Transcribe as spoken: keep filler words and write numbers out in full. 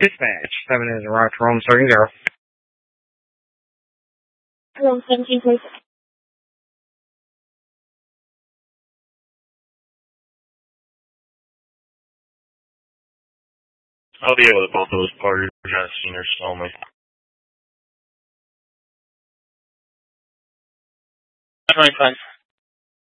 Dispatch, seven is arrived for home, starting zero. Hello, seventeen, please. I'll be able to both of those parties as seniors only. Right, fine.